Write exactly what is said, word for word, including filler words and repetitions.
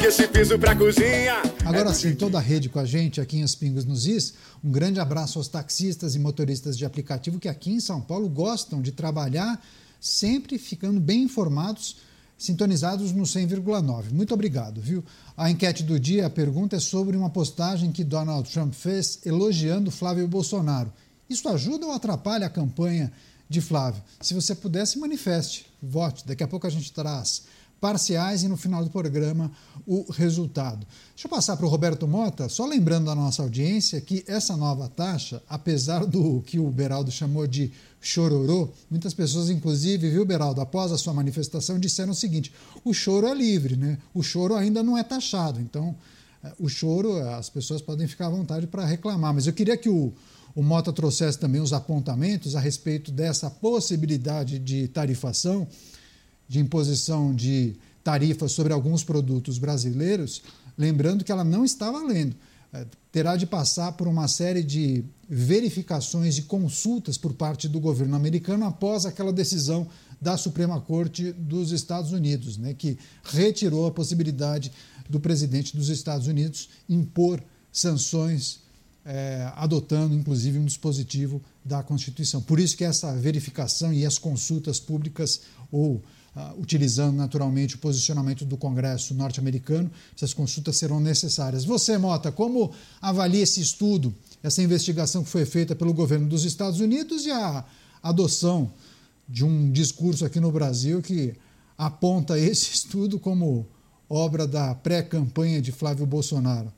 esse piso pra cozinha. Agora sim, toda a rede com a gente aqui em Os Pingos nos Is. Um grande abraço aos taxistas e motoristas de aplicativo que aqui em São Paulo gostam de trabalhar sempre ficando bem informados, sintonizados no cem vírgula nove. Muito obrigado, viu? A enquete do dia, a pergunta é sobre uma postagem que Donald Trump fez elogiando Flávio Bolsonaro. Isso ajuda ou atrapalha a campanha de Flávio? Se você puder, se manifeste, vote. Daqui a pouco a gente traz parciais e no final do programa o resultado. Deixa eu passar para o Roberto Mota, só lembrando a nossa audiência que essa nova taxa, apesar do que o Beraldo chamou de chororô, muitas pessoas, inclusive, viu, Beraldo, após a sua manifestação, disseram o seguinte: o choro é livre, né? O choro ainda não é taxado, então o choro, as pessoas podem ficar à vontade para reclamar, mas eu queria que o, o Mota trouxesse também os apontamentos a respeito dessa possibilidade de tarifação, de imposição de tarifas sobre alguns produtos brasileiros, lembrando que ela não está valendo. Terá de passar por uma série de verificações e consultas por parte do governo americano após aquela decisão da Suprema Corte dos Estados Unidos, né, que retirou a possibilidade do presidente dos Estados Unidos impor sanções, é, adotando inclusive um dispositivo da Constituição. Por isso que essa verificação e as consultas públicas, ou Uh, utilizando naturalmente o posicionamento do Congresso norte-americano, essas consultas serão necessárias. Você, Mota, como avalia esse estudo, essa investigação que foi feita pelo governo dos Estados Unidos e a adoção de um discurso aqui no Brasil que aponta esse estudo como obra da pré-campanha de Flávio Bolsonaro?